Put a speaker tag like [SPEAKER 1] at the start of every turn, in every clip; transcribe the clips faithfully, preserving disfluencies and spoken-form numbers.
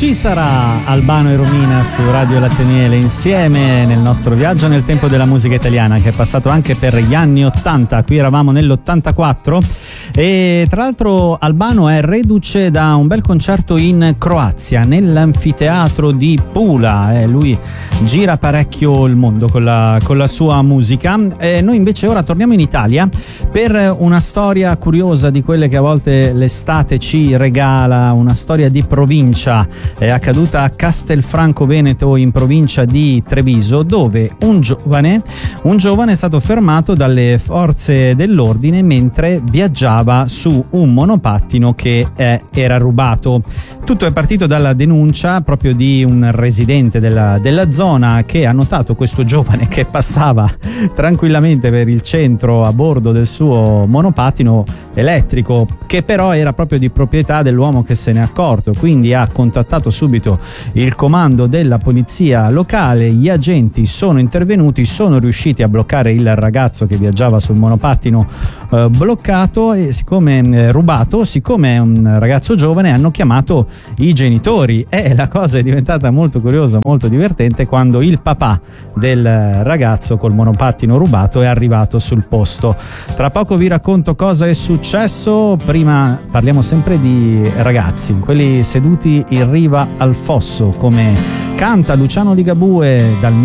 [SPEAKER 1] Ci sarà Albano e Romina su Radio Latte Miele insieme nel nostro viaggio nel tempo della musica italiana, che è passato anche per gli anni ottanta. Qui eravamo nell'ottantaquattro e tra l'altro Albano è reduce da un bel concerto in Croazia, nell'anfiteatro di Pula. Eh, lui gira parecchio il mondo con la, con la sua musica. E noi invece ora torniamo in Italia per una storia curiosa, di quelle che a volte l'estate ci regala, una storia di provincia. È accaduta a Castelfranco Veneto, in provincia di Treviso, dove un giovane un giovane è stato fermato dalle forze dell'ordine mentre viaggiava su un monopattino che eh, era rubato. Tutto è partito dalla denuncia proprio di un residente della, della zona, che ha notato questo giovane che passava tranquillamente per il centro a bordo del suo monopattino elettrico, che però era proprio di proprietà dell'uomo che se ne è accorto. Quindi ha contattato subito il comando della polizia locale. Gli agenti sono intervenuti, sono riusciti a bloccare il ragazzo che viaggiava sul monopattino eh, bloccato e siccome eh, rubato, siccome è un ragazzo giovane, hanno chiamato i genitori e la cosa è diventata molto curiosa, molto divertente quando il papà del ragazzo col monopattino rubato è arrivato sul posto. Tra poco vi racconto cosa è successo, prima parliamo sempre di ragazzi, quelli seduti in riva al fosso, come canta Luciano Ligabue dal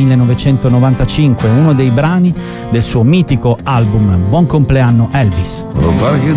[SPEAKER 1] millenovecentonovantacinque, uno dei brani del suo mitico album Buon compleanno Elvis.
[SPEAKER 2] O parchi